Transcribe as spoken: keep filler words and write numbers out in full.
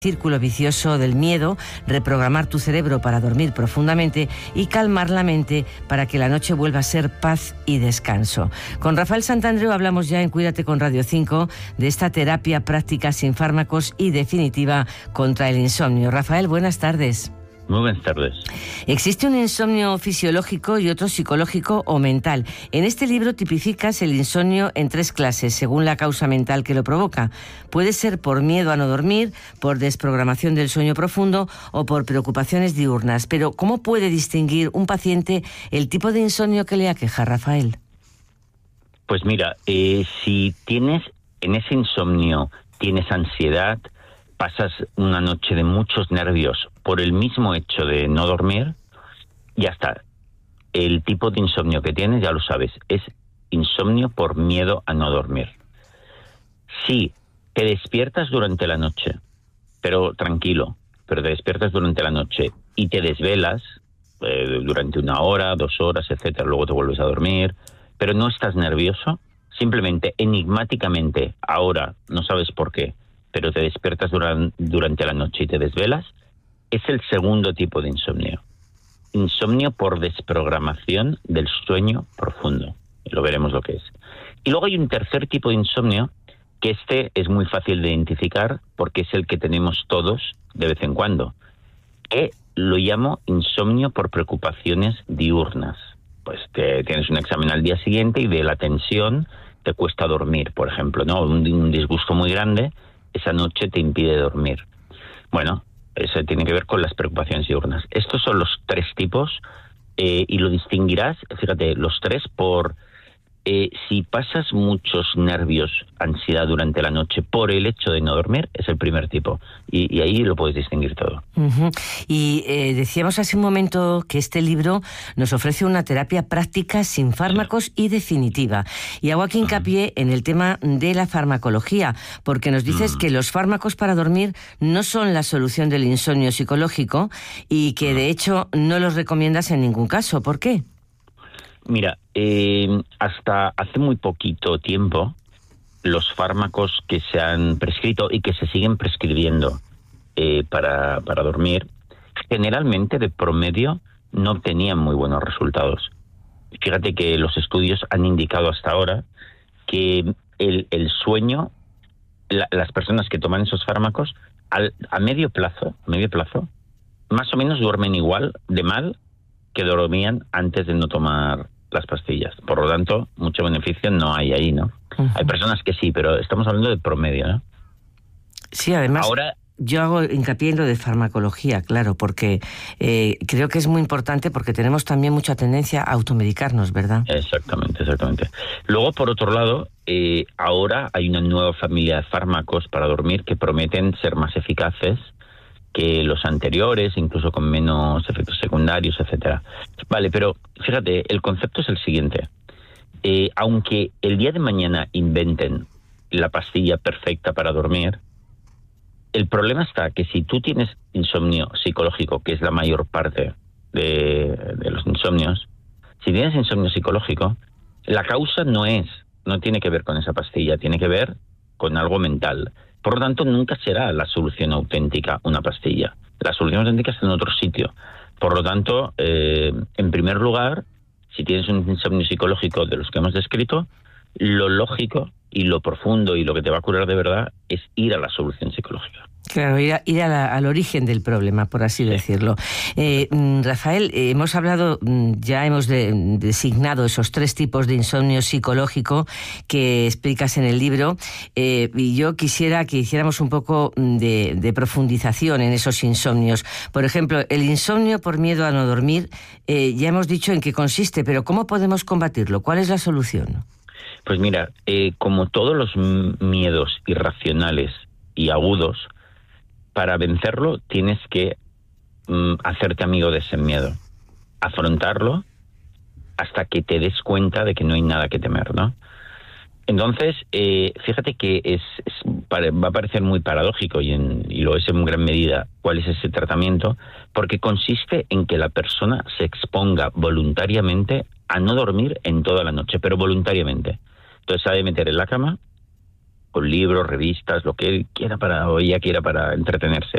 Círculo vicioso del miedo, reprogramar tu cerebro para dormir profundamente y calmar la mente para que la noche vuelva a ser paz y descanso. Con Rafael Santandreu hablamos ya en Cuídate con Radio cinco de esta terapia práctica sin fármacos y definitiva contra el insomnio. Rafael, buenas tardes. Muy buenas tardes. Existe un insomnio fisiológico y otro psicológico o mental. En este libro tipificas el insomnio en tres clases, según la causa mental que lo provoca. Puede ser por miedo a no dormir, por desprogramación del sueño profundo o por preocupaciones diurnas. Pero, ¿cómo puede distinguir un paciente el tipo de insomnio que le aqueja, Rafael? Pues mira, eh, si tienes en ese insomnio, tienes ansiedad, pasas una noche de muchos nervios por el mismo hecho de no dormir, ya está. El tipo de insomnio que tienes, ya lo sabes, es insomnio por miedo a no dormir. Si te despiertas durante la noche, pero tranquilo, pero te despiertas durante la noche y te desvelas eh, durante una hora, dos horas, etcétera, luego te vuelves a dormir, pero no estás nervioso, simplemente enigmáticamente, ahora no sabes por qué, pero te despiertas duran, durante la noche y te desvelas, es el segundo tipo de insomnio. Insomnio por desprogramación del sueño profundo. Lo veremos lo que es. Y luego hay un tercer tipo de insomnio, que este es muy fácil de identificar porque es el que tenemos todos de vez en cuando, que lo llamo insomnio por preocupaciones diurnas. Pues te, tienes un examen al día siguiente y de la tensión te cuesta dormir, por ejemplo, ¿no? Un, un disgusto muy grande, esa noche te impide dormir. Bueno, eso tiene que ver con las preocupaciones diurnas. Estos son los tres tipos eh, y lo distinguirás, fíjate, los tres por eh, si pasas muchos nervios, ansiedad durante la noche por el hecho de no dormir, es el primer tipo. Y, y ahí lo puedes distinguir todo. Uh-huh. Y eh, decíamos hace un momento que este libro nos ofrece una terapia práctica sin fármacos sí. y definitiva. Y hago aquí hincapié uh-huh. en el tema de la farmacología, porque nos dices uh-huh. que los fármacos para dormir no son la solución del insomnio psicológico y que uh-huh. de hecho no los recomiendas en ningún caso. ¿Por qué? Mira, eh, hasta hace muy poquito tiempo, los fármacos que se han prescrito y que se siguen prescribiendo eh, para, para dormir, generalmente de promedio no obtenían muy buenos resultados. Fíjate que los estudios han indicado hasta ahora que el, el sueño, la, las personas que toman esos fármacos, al, a medio plazo, medio plazo, más o menos duermen igual de mal que dormían antes de no tomar las pastillas. Por lo tanto, mucho beneficio no hay ahí, ¿no? Uh-huh. Hay personas que sí, pero estamos hablando de promedio, ¿no? Sí, además, ahora, yo hago hincapié en lo de farmacología, claro, porque eh, creo que es muy importante porque tenemos también mucha tendencia a automedicarnos, ¿verdad? Exactamente, exactamente. Luego, por otro lado, eh, ahora hay una nueva familia de fármacos para dormir que prometen ser más eficaces que los anteriores, incluso con menos efectos secundarios, etcétera. Vale, pero fíjate, el concepto es el siguiente. Eh, aunque el día de mañana inventen la pastilla perfecta para dormir, el problema está que si tú tienes insomnio psicológico, que es la mayor parte de, de los insomnios, si tienes insomnio psicológico, la causa no es, no tiene que ver con esa pastilla, tiene que ver con algo mental. Por lo tanto, nunca será la solución auténtica una pastilla. La solución auténtica está en otro sitio. Por lo tanto, eh, en primer lugar, si tienes un insomnio psicológico de los que hemos descrito, lo lógico y lo profundo y lo que te va a curar de verdad es ir a la solución psicológica. Claro, ir, a, ir a la, al origen del problema, por así sí. decirlo. Eh, Rafael, eh, hemos hablado, ya hemos de, designado esos tres tipos de insomnio psicológico que explicas en el libro, eh, y yo quisiera que hiciéramos un poco de, de profundización en esos insomnios. Por ejemplo, el insomnio por miedo a no dormir, eh, ya hemos dicho en qué consiste, pero ¿cómo podemos combatirlo? ¿Cuál es la solución? Pues mira, eh, como todos los miedos irracionales y agudos, para vencerlo tienes que mm, hacerte amigo de ese miedo, afrontarlo hasta que te des cuenta de que no hay nada que temer, ¿no? Entonces, eh, fíjate que es, es va a parecer muy paradójico y, en, y lo es en gran medida cuál es ese tratamiento, porque consiste en que la persona se exponga voluntariamente a no dormir en toda la noche, pero voluntariamente. Entonces, se ha de meter en la cama con libros, revistas, lo que él quiera para, o ella quiera para entretenerse.